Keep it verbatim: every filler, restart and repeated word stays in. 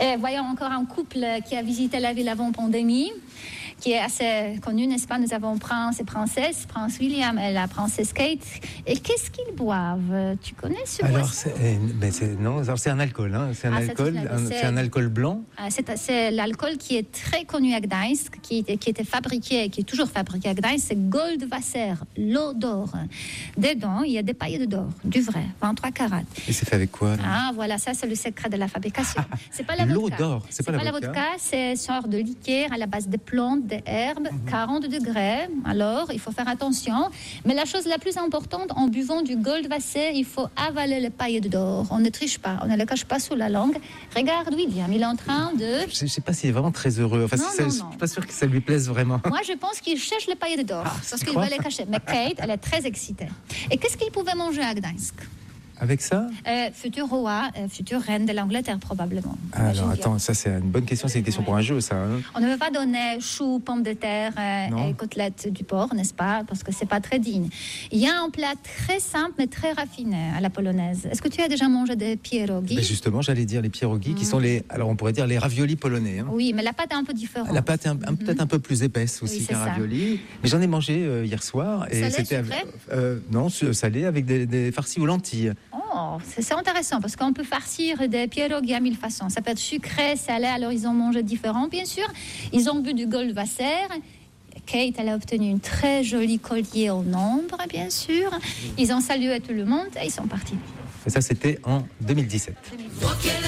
Et voyons encore un couple qui a visité la ville avant pandémie, qui est assez connu, n'est-ce pas? Nous avons prince et princesse, prince William et la princesse Kate. Et qu'est-ce qu'ils boivent? Tu connais ce Alors, boisson? c'est, ben c'est, non, alors c'est un alcool, hein. c'est un Ah, alcool, c'est, un, c'est, c'est un alcool blanc. C'est, c'est l'alcool qui est très connu à Gdańsk, qui, qui était fabriqué, qui est toujours fabriqué à Gdańsk, c'est Goldwasser, l'eau d'or. Dedans, il y a des paillettes d'or, du vrai, vingt-trois carats. Et c'est fait avec quoi là? Ah, voilà, ça c'est le secret de la fabrication. C'est pas la L'eau vodka. d'or, c'est, c'est pas, pas la vodka, c'est une sorte de liqueur à la base de plantes, d'herbes, mm-hmm. quarante degrés. Alors, il faut faire attention. Mais la chose la plus importante, en buvant du Goldwasser, il faut avaler les paillettes d'or. On ne triche pas, on ne les cache pas sous la langue. Regarde William, il est en train de... Je ne sais pas s'il est vraiment très heureux. Enfin, non, ça, non, je ne non. suis pas sûre que ça lui plaise vraiment. Moi, je pense qu'il cherche les paillettes d'or, ah, parce qu'il va les cacher. Mais Kate, elle est très excitée. Et qu'est-ce qu'il pouvait manger à Gdańsk? Avec ça euh, Futur roi, euh, future reine de l'Angleterre, probablement. Ah, alors, attends, ça, c'est une bonne question. C'est une question ouais. pour un jeu, ça. Hein. On ne veut pas donner choux, pommes de terre euh, et côtelettes du porc, n'est-ce pas? Parce que c'est pas très digne. Il y a un plat très simple, mais très raffiné à la polonaise. Est-ce que tu as déjà mangé des pierogi? Ben justement, j'allais dire les pierogi, mmh. qui sont les, alors on pourrait dire les raviolis polonais. Hein. Oui, mais la pâte est un peu différente. La pâte est un, un, mmh. peut-être un peu plus épaisse aussi oui, qu'un ravioli. Mais j'en ai mangé euh, hier soir. Et salé, c'était sucré euh, non, salé avec des, des farcis aux lentilles. Oh, c'est, c'est intéressant parce qu'on peut farcir des pierogi à mille façons. Ça peut être sucré, salé, alors ils ont mangé différent, bien sûr. Ils ont bu du Goldwasser. Kate, elle a obtenu une très jolie collier en ombre, bien sûr. Ils ont salué tout le monde et ils sont partis. Et ça, c'était en deux mille dix-sept.